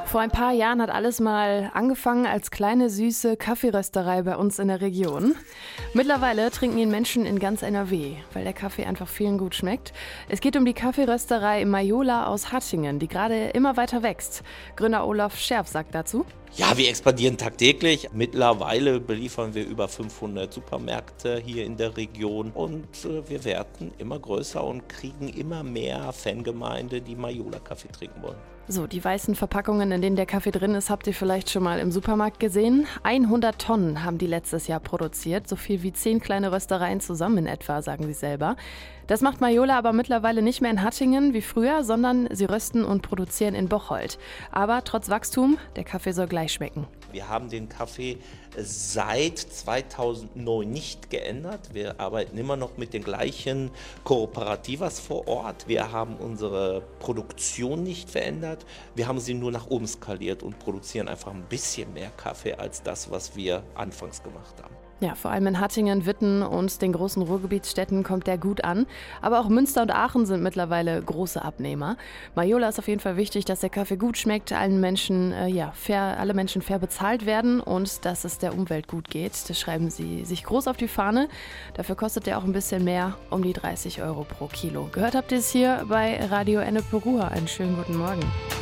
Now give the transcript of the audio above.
Vor ein paar Jahren hat alles mal angefangen als kleine süße Kaffeerösterei bei uns in der Region. Mittlerweile trinken ihn Menschen in ganz NRW, weil der Kaffee einfach vielen gut schmeckt. Es geht um die Kaffeerösterei Majola aus Hattingen, die gerade immer weiter wächst. Gründer Olaf Scherf sagt dazu: Ja, wir expandieren tagtäglich. Mittlerweile beliefern wir über 500 Supermärkte hier in der Region und wir werden immer größer und kriegen immer mehr Fangemeinde, die Majola-Kaffee trinken wollen. So, die weißen Verpackungen, in denen der Kaffee drin ist, habt ihr vielleicht schon mal im Supermarkt gesehen. 100 Tonnen haben die letztes Jahr produziert, so viel wie 10 kleine Röstereien zusammen in etwa, sagen sie selber. Das macht Majola aber mittlerweile nicht mehr in Hattingen wie früher, sondern sie rösten und produzieren in Bocholt. Aber trotz Wachstum, der Kaffee soll gleich schmecken. Wir haben den Kaffee seit 2009 nicht geändert. Wir arbeiten immer noch mit den gleichen Kooperativas vor Ort. Wir haben unsere Produktion nicht verändert. Wir haben sie nur nach oben skaliert und produzieren einfach ein bisschen mehr Kaffee als das, was wir anfangs gemacht haben. Ja, vor allem in Hattingen, Witten und den großen Ruhrgebietsstädten kommt der gut an. Aber auch Münster und Aachen sind mittlerweile große Abnehmer. Majola ist auf jeden Fall wichtig, dass der Kaffee gut schmeckt, alle Menschen fair bezahlt werden und dass es der Umwelt gut geht. Das schreiben sie sich groß auf die Fahne. Dafür kostet der auch ein bisschen mehr, um die 30 € pro Kilo. Gehört habt ihr es hier bei Radio Ennepe Ruhr. Einen schönen guten Morgen.